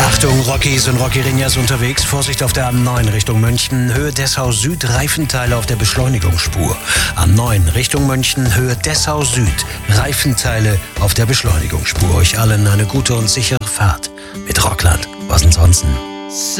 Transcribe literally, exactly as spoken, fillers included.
Achtung, Rockies und Rockirinjas unterwegs. Vorsicht auf der A neun Richtung München, Höhe Dessau Süd, Reifenteile auf der Beschleunigungsspur. A neun Richtung München, Höhe Dessau Süd, Reifenteile auf der Beschleunigungsspur. Euch allen eine gute und sichere Fahrt mit Rockland. Was ansonsten?